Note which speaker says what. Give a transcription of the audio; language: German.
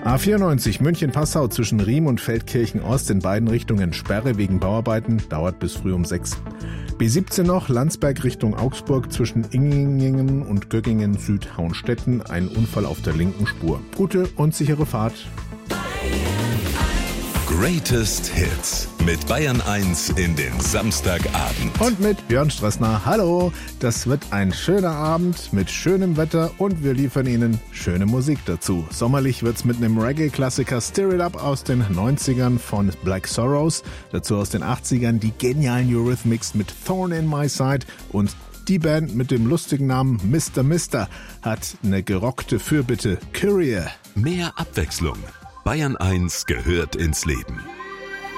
Speaker 1: A94 München-Passau zwischen Riem und Feldkirchen-Ost in beiden Richtungen Sperre wegen Bauarbeiten, dauert bis früh um 6. B17 noch, Landsberg Richtung Augsburg zwischen Ingingen und Göggingen-Süd-Hauenstetten, ein Unfall auf der linken Spur. Gute und sichere Fahrt.
Speaker 2: Greatest Hits mit Bayern 1 in den Samstagabend.
Speaker 1: Und mit Björn Stressner. Hallo, das wird ein schöner Abend mit schönem Wetter und wir liefern Ihnen schöne Musik dazu. Sommerlich wird's mit einem Reggae-Klassiker Stir It Up aus den 90ern von Black Sorrows. Dazu aus den 80ern die genialen Eurythmics mit Thorn in My Side und die Band mit dem lustigen Namen Mr. Mister hat eine gerockte Fürbitte. Courier.
Speaker 2: Mehr Abwechslung. Bayern 1 gehört ins Leben.